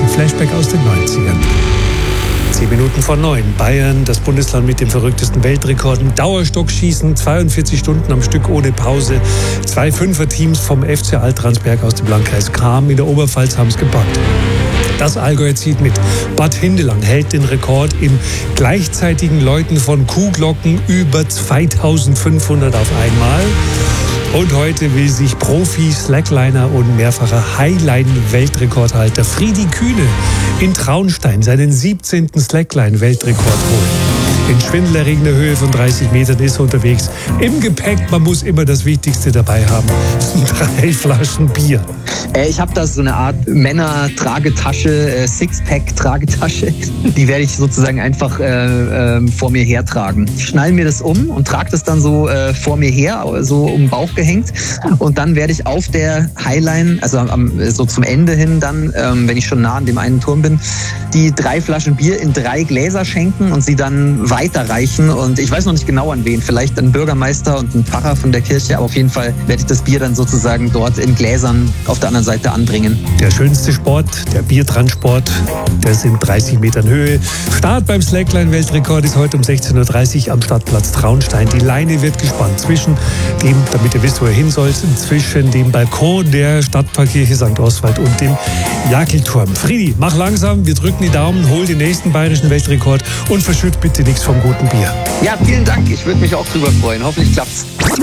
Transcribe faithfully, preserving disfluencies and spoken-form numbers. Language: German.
ein Flashback aus den neunzigern. Zehn Minuten vor neun. Bayern, das Bundesland mit dem verrücktesten Weltrekord im Dauerstockschießen, zweiundvierzig Stunden am Stück ohne Pause. Zwei Fünfer-Teams vom F C Alt-Ransberg aus dem Landkreis Cham in der Oberpfalz haben es gepackt. Das Allgäu zieht mit. Bad Hindelang hält den Rekord im gleichzeitigen Läuten von Kuhglocken über zweitausendfünfhundert auf einmal. Und heute will sich Profi, Slackliner und mehrfacher Highline-Weltrekordhalter Friedi Kühne in Traunstein seinen siebzehnten Slackline-Weltrekord holen. In schwindelerregender Höhe von dreißig Metern ist er unterwegs. Im Gepäck, man muss immer das Wichtigste dabei haben. Drei Flaschen Bier. Äh, ich habe da so eine Art Männer-Tragetasche, äh, Sixpack-Tragetasche. Die werde ich sozusagen einfach äh, äh, vor mir hertragen. Ich schnall mir das um und trage das dann so äh, vor mir her, so um den Bauch gehängt. Und dann werde ich auf der Highline, also am, so zum Ende hin dann, ähm, wenn ich schon nah an dem einen Turm bin, die drei Flaschen Bier in drei Gläser schenken und sie dann weiterreichen. Und ich weiß noch nicht genau an wen, vielleicht an Bürgermeister und einen Pfarrer von der Kirche, aber auf jeden Fall werde ich das Bier dann sozusagen dort in Gläsern auf der anderen Seite anbringen. Der schönste Sport, der Biertransport, der sind dreißig Metern Höhe. Start beim Slackline-Weltrekord ist heute um sechzehn Uhr dreißig am Stadtplatz Traunstein. Die Leine wird gespannt zwischen dem, damit ihr wisst, wo ihr hin sollt, zwischen dem Balkon der Stadtpfarrkirche Sankt Oswald und dem Jackelturm. Friedi, mach langsam, wir drücken die Daumen, hol den nächsten bayerischen Weltrekord und verschütt bitte nichts vom guten Bier. Ja, vielen Dank. Ich würde mich auch drüber freuen. Hoffentlich klappt's.